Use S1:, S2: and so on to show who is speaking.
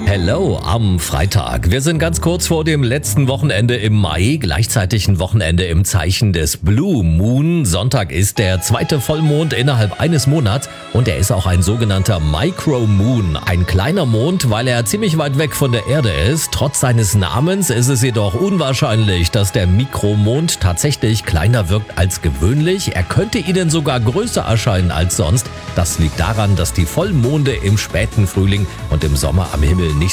S1: Hello am Freitag. Wir sind ganz kurz vor dem letzten Wochenende im Mai, gleichzeitig ein Wochenende im Zeichen des Blue Moon. Sonntag ist der zweite Vollmond innerhalb eines Monats und er ist auch ein sogenannter Micromoon. Ein kleiner Mond, weil er ziemlich weit weg von der Erde ist. Trotz seines Namens ist es jedoch unwahrscheinlich, dass der Mikromond tatsächlich kleiner wirkt als gewöhnlich. Er könnte Ihnen sogar größer erscheinen als sonst. Das liegt daran, dass die Vollmonde im späten Frühling und im Sommer am Himmel nicht